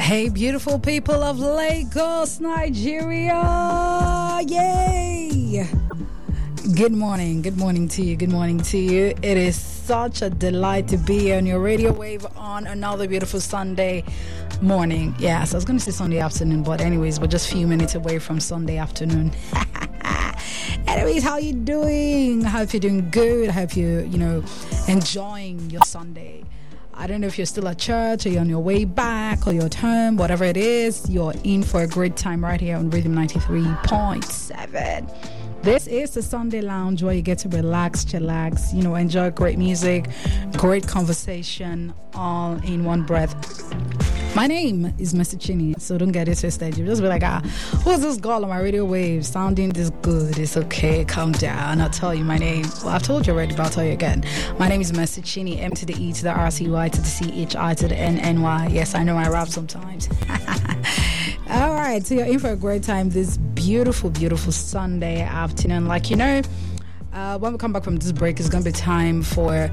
Hey, beautiful people of Lagos, Nigeria. Yay! Good morning to you. It is such a delight to be on your radio wave on another beautiful Sunday morning. Yes, I was going to say Sunday afternoon, but anyways, we're just a few minutes away from Sunday afternoon. Anyways, how you doing? I hope you're doing good. I hope you're, enjoying your Sunday. I don't know if you're still at church or you're on your way back or you're at home, whatever it is, you're in for a great time right here on Rhythm 93.7. This is the Sunday Lounge where you get to relax, chillax, enjoy great music, great conversation, all in one breath. My name is Mr. Chini, so don't get it twisted. You just be like, who's this girl on my radio wave sounding this good? It's okay, calm down. I'll tell you my name. Well, I've told you already, but I'll tell you again. My name is Mr. Chini, M to the E to the R C Y to the C H I to the N N Y. Yes, I know I rap sometimes. All right, so you're in for a great time this beautiful, beautiful Sunday afternoon. When we come back from this break, it's going to be time for,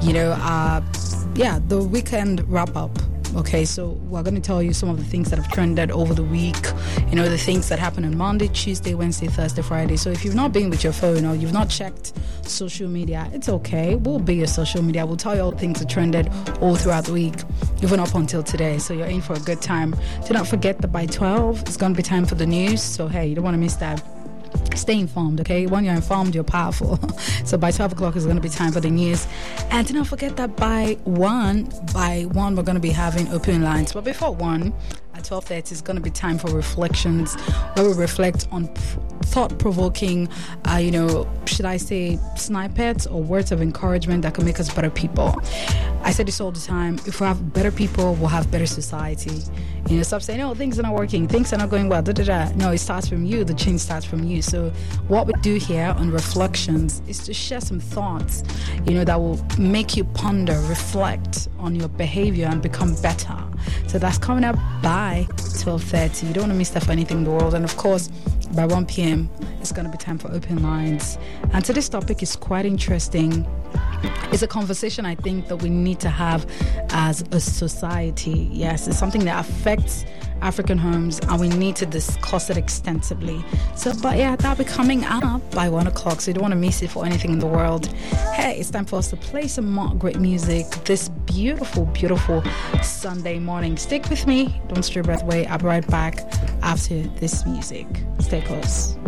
the weekend wrap-up. Okay, so we're going to tell you some of the things that have trended over the week, the things that happen on Monday, Tuesday, Wednesday, Thursday, Friday. So if you've not been with your phone or you've not checked social media, it's okay. We'll be your social media. We'll tell you all the things that trended all throughout the week, even up until today. So you're in for a good time. Do not forget that by 12, it's going to be time for the news. So, hey, you don't want to miss that. Stay informed, okay? When you're informed, you're powerful. So by 12 o'clock is going to be time for the news. And do not forget that by 1, we're going to be having open lines. But before 1, at 12:30 is going to be time for reflections, where we reflect on thought-provoking, should I say snippets or words of encouragement that can make us better people. I say this all the time. If we have better people, we'll have better society. Stop saying, things are not working, things are not going well, No, it starts from you. The change starts from you. So what we do here on Reflections is to share some thoughts, that will make you ponder, reflect on your behavior and become better. So that's coming up by 12:30. You don't want to miss that for anything in the world. And of course, by 1 p.m., it's going to be time for open lines. And today's topic is quite interesting. It's a conversation I think that we need to have as a society. Yes, it's something that affects African homes and we need to discuss it extensively. That'll be coming up by 1 o'clock, so you don't want to miss it for anything in the world. Hey, it's time for us to play some more great music this beautiful, beautiful Sunday morning. Stick with me. Don't stray breath away. I'll be right back after this music. Stay close.